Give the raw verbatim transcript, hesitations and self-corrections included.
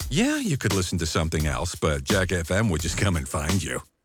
Yeah, you could listen to something else, but Jack F M would just come and find you.